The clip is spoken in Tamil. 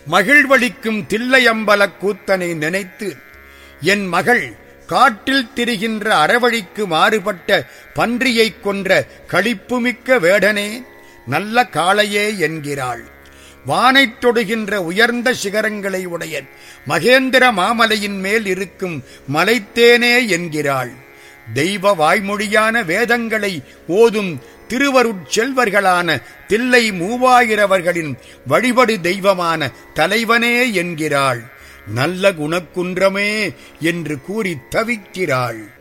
மகிழ்வளிக்கும் தில்லையம்பலக் கூத்தனை நினைத்து, என் மகள் காட்டில் திரிகின்ற அறவழிக்கு மாறுபட்ட பன்றியைக் கொன்ற களிப்புமிக்க வேடனே, நல்ல காளையே என்கிறாள். வானைத் தொடுகின்ற உயர்ந்த சிகரங்களை உடைய மகேந்திர மாமலையின் மேல் இருக்கும் மலைத்தேனே என்கிறாள். தெய்வ வாய்மொழியான வேதங்களை ஓதும் திருவருட்செல்வர்களான தில்லை மூவாயிரவர்களின் வழிபடு தெய்வமான தலைவனே என்கிறாள். நல்ல குணக்குன்றமே என்று கூறி தவிக்கிறாள்.